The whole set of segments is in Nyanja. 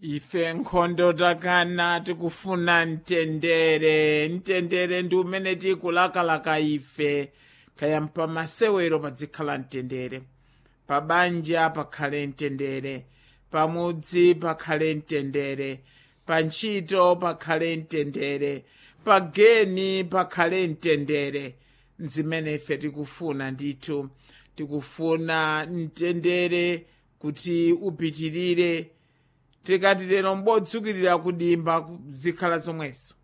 Ife nkhondo takana tikufuna mtendere. Mtendere ndi umene tikulakalaka ife. Kaya mpamasewero padzikhala mtendere. Pa banja pakhale mtendere. Pamudzi pakhale mtendere. Pa ntchito pakhale mtendere. Pa geni pakhale mtendere. Zimene ife tikufuna ndithu. Tikufuna mtendere kuti upitirire. Tikati lero mbodzukirira kudimba zikhala zomwezo.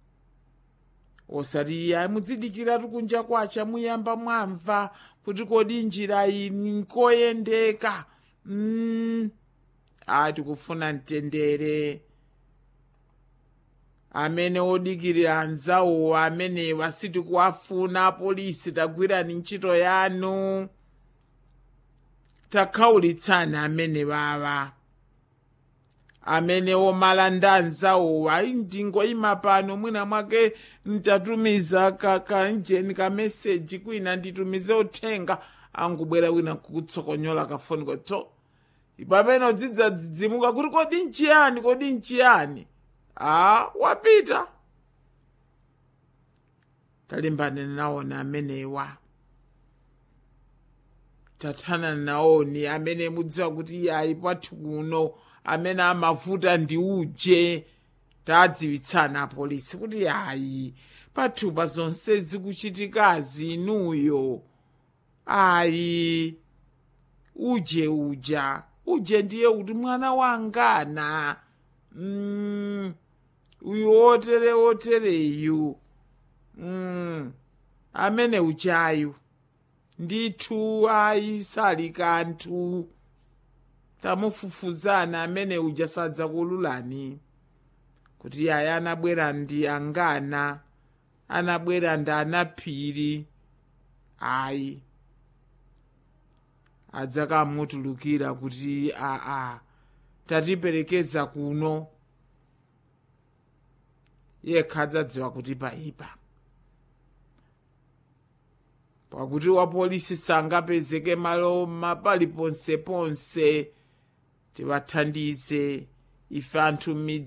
Osati mudzidikira tukunja kwacha muyamba mwamva kuti kodi njira iyi nkoyendeka. Tikufuna mtendere. Amene odikirira anzawo amene wasiti kuwafuna polisi tagwirani ntchito yanu. Takhaulitsana amene baba. Amene omalanda anzawo ndingoyima pano mwina mwake ntatumiza kanjeni ka message kwina nditumize uthenga angubwera wina kukutsokonyola kafoni kotho. Pamene odzidza dzidzimuka kuti kodi nchiyani. Wapita. Talimbane naona amenewa. Tathana naoni amene mudziwa kuti yayi pathu kuno. Amene amavuta ndi uje. Tadziwitsana polisi kuti hayi pathupa zonse zikuchitikazi inuyo. Uje ndiye kuti mwana wangana. Uyu otereyu. Amene uchayu. Ndithu sali kanthu. Tamufufuzana amene uja sadza kululani. Kuti yaya anabwera ndi angana. Anabwera ndi anaphiri. Adzakamutulukira kuti tatiperekeza kuno. Yekha adzadziwa kuti paipa. Pakuti wa polisi sangapezeke malo mapali ponse. Tiwathandize ife anthu m'midzi